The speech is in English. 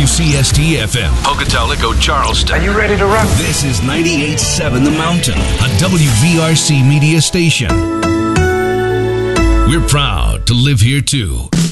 WCST FM, Pocatello, Charleston. Are you ready to rock? This is 98.7 The Mountain, a WVRC media station. We're proud to live here too.